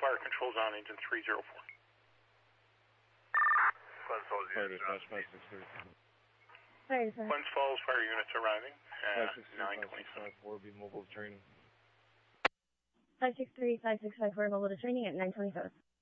Fire controls on engine 304. Fire dispatch, 563. Glens Falls fire units arriving at 9:25. 4 be mobile training. 563, 5654 mobile to training at 9:25.